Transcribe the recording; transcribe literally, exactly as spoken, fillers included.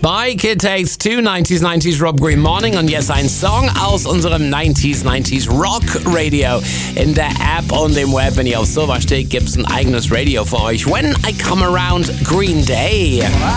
Bei Kid Takes Two, neunzig neunzig Rob Green Morning und jetzt ein Song aus unserem neunzig neunzig Rock Radio. In der App und im Web, wenn ihr auf sowas steht, gibt es ein eigenes Radio für euch. When I Come Around, Green Day.